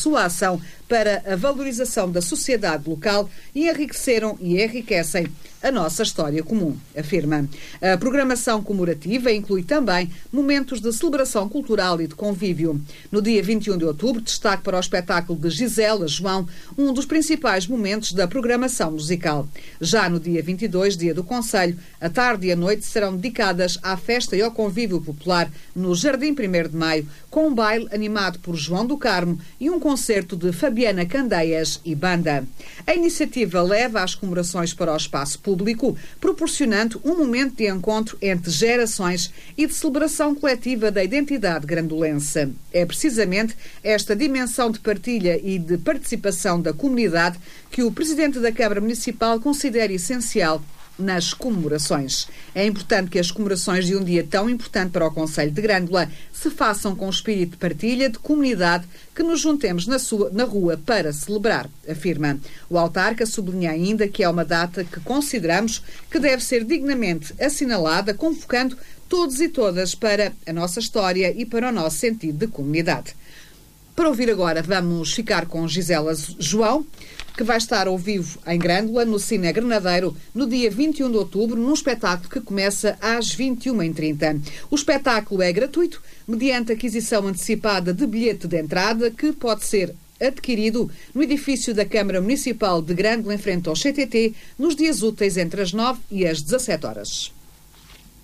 sua ação para a valorização da sociedade local e enriqueceram e enriquecem a nossa história comum, afirma. A programação comemorativa inclui também momentos de celebração cultural e de convívio. No dia 21 de outubro, destaque para o espetáculo de Gisela João, um dos principais momentos da programação musical. Já no dia 22, dia do Conselho, a tarde e a noite serão dedicadas à festa e ao convívio popular no Jardim 1º de Maio, com um baile animado por João do Carmo e um concerto de Fabiana Candeias e banda. A iniciativa leva as comemorações para o espaço público, proporcionando um momento de encontro entre gerações e de celebração coletiva da identidade grandolense. É precisamente esta dimensão de partilha e de participação da comunidade que o Presidente da Câmara Municipal considera essencial nas comemorações. É importante que as comemorações de um dia tão importante para o Concelho de Grândola se façam com espírito de partilha, de comunidade, que nos juntemos na rua para celebrar, afirma. O autarca sublinha ainda que é uma data que consideramos que deve ser dignamente assinalada, convocando todos e todas para a nossa história e para o nosso sentido de comunidade. Para ouvir agora, vamos ficar com Gisela João, que vai estar ao vivo em Grândola, no Cine Grenadeiro, no dia 21 de outubro, num espetáculo que começa às 21h30. O espetáculo é gratuito, mediante aquisição antecipada de bilhete de entrada, que pode ser adquirido no edifício da Câmara Municipal de Grândola, em frente ao CTT, nos dias úteis entre as 9 e as 17 horas.